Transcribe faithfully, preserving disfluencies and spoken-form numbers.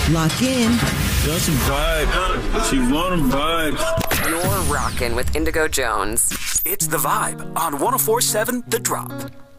Lock in. Got some vibe. She want 'em vibes. You're rockin' with Indigo Jones. It's The Vibe on one oh four point seven The Drop.